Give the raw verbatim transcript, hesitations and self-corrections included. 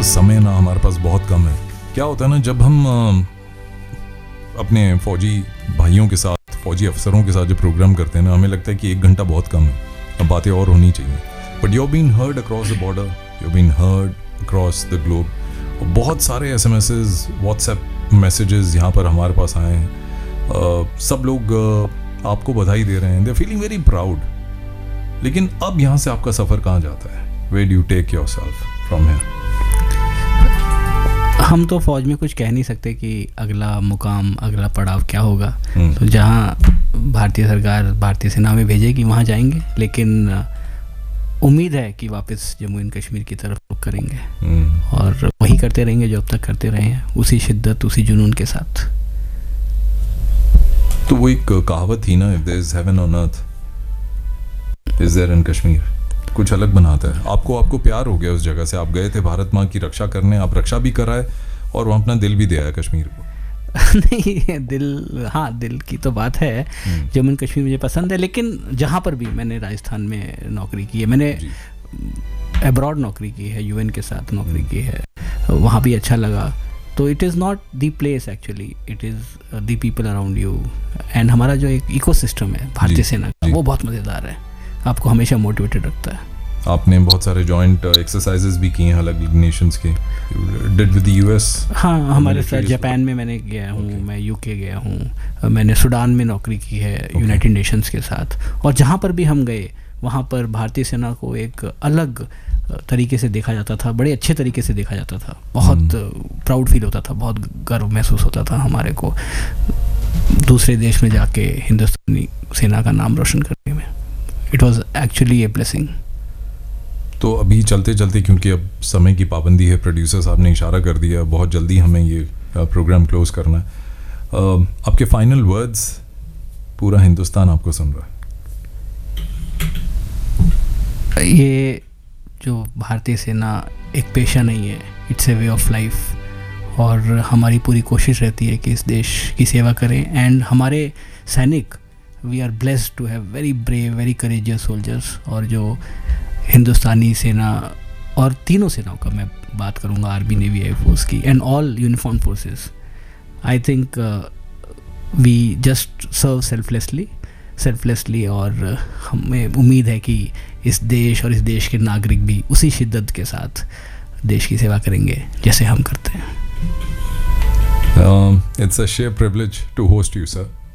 समय ना हमारे पास बहुत कम है। क्या होता है ना, जब हम अ, अपने फौजी भाइयों के साथ, फौजी अफसरों के साथ जो प्रोग्राम करते हैं ना, हमें लगता है कि एक घंटा बहुत कम है, अब बातें और होनी चाहिए। But you been heard across the border, you been heard across the globe. और बहुत सारे S M essays, WhatsApp messages यहाँ पर हमारे पास आए हैं। uh, सब लोग uh, आपको बधाई दे रहे हैं, they are feeling very proud. लेकिन अब यहाँ से आपका सफ़र कहाँ जाता है? Where do you take yourself from here? हम तो फौज में कुछ कह नहीं सकते कि अगला मुकाम, अगला पड़ाव क्या होगा। hmm. तो जहाँ भारतीय सरकार, भारतीय सेना में भेजेगी वहाँ जाएंगे, लेकिन उम्मीद है कि वापस जम्मू एंड कश्मीर की तरफ रुख करेंगे। hmm. और वही करते रहेंगे जो अब तक करते रहे हैं, उसी शिद्दत, उसी जुनून के साथ। तो वो एक कहावत थी ना, if there is heaven on earth is there in Kashmir, कुछ अलग बनाता है आपको। आपको प्यार हो गया उस जगह से, आप गए थे भारत माँ की रक्षा करने, आप रक्षा भी कराए और वहाँ अपना दिल भी दे आया कश्मीर को। नहीं, दिल, हाँ दिल की तो बात है। जम्मू एंड कश्मीर मुझे पसंद है, लेकिन जहाँ पर भी मैंने राजस्थान में नौकरी की है, मैंने अब्रॉड नौकरी की है, यूएन के साथ नौकरी की है, वहाँ भी अच्छा लगा। तो it is not the place actually, it is the people around you. And हमारा जो एक इकोसिस्टम है भारतीय सेना का, वो बहुत मज़ेदार है, आपको हमेशा मोटिवेटेड रखता है। आपने बहुत सारे जॉइंट एक्सरसाइजेस भी किए हैं अलग नेशंस के, डिड विद द यूएस? हाँ, हमारे साथ जापान में मैंने गया हूँ, okay. मैं यूके गया हूँ, मैंने सूडान में नौकरी की है यूनाइटेड okay. नेशंस के साथ। और जहाँ पर भी हम गए वहाँ पर भारतीय सेना को एक अलग तरीके से देखा जाता था, बड़े अच्छे तरीके से देखा जाता था, बहुत प्राउड फील होता था, बहुत गर्व महसूस होता था हमारे को दूसरे देश में जाके हिंदुस्तानी सेना का नाम रोशन करने में। It was actually a blessing. तो अभी चलते चलते, क्योंकि अब समय की पाबंदी है, प्रोड्यूसर साहब ने इशारा कर दिया, बहुत जल्दी हमें ये प्रोग्राम क्लोज करना है। आपके फाइनल वर्ड्स, पूरा हिंदुस्तान आपको सुन रहा है। ये जो भारतीय सेना एक पेशा नहीं है, it's a way of life. और हमारी पूरी कोशिश रहती है कि इस देश की सेवा करें। एंड हमारे सैनिक, we are blessed to have very brave, very courageous soldiers. और जो हिंदुस्तानी सेना और तीनों सेनाओं का मैं बात करूँगा, आर्मी, नेवी, एयर फोर्स की, and all uniform forces, I think we just serve selflessly selflessly और हमें उम्मीद है कि इस देश और इस देश के नागरिक भी उसी शिद्दत के साथ देश की सेवा करेंगे जैसे हम करते हैं। It's a share privilege to host you sir.